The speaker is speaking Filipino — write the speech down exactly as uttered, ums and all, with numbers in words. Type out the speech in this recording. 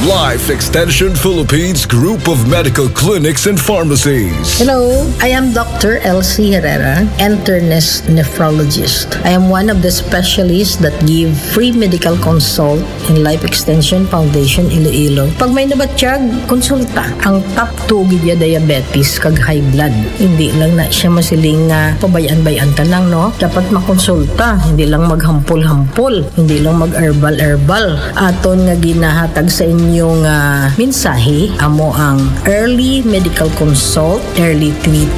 Life Extension Philippines Group of Medical Clinics and Pharmacies. Hello, I am Doctor Elsie Herrera, internist nephrologist. I am one of the specialists that give free medical consult in Life Extension Foundation Iloilo. Pag may nabatsyag, konsulta. Ang top two gidya diabetes kag high blood. Hindi lang na siya masiling uh, pabayaan-bayan ta lang, no? Dapat makonsulta, hindi lang maghampol-hampol, hindi lang mag-herbal-herbal. Aton nga ginahatag sa inyong uh, mensahe, amo ang early medical consult, early treatment,